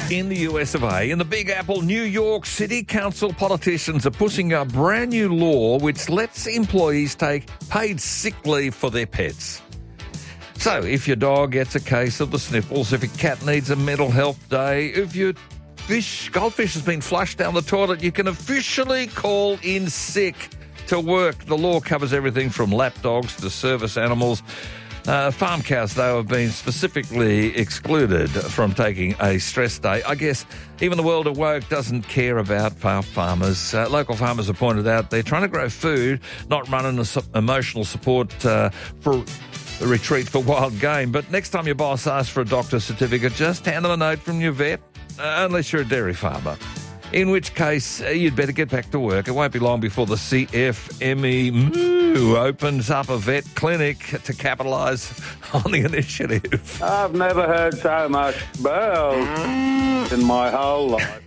In the US of A, in the Big Apple, New York City Council politicians are pushing a brand new law which lets employees take paid sick leave for their pets. So if your dog gets a case of the sniffles, if your cat needs a mental health day, if your goldfish has been flushed down the toilet, you can officially call in sick to work. The law covers everything from lap dogs to service animals. Farm cows, though, have been specifically excluded from taking a stress day. I guess even the world of woke doesn't care about farmers. Local farmers have pointed out they're trying to grow food, not running emotional support for a retreat for wild game. But next time your boss asks for a doctor's certificate, just hand them a note from your vet, unless you're a dairy farmer. In which case, you'd better get back to work. It won't be long before the CFME opens up a vet clinic to capitalise on the initiative. I've never heard so much bells in my whole life.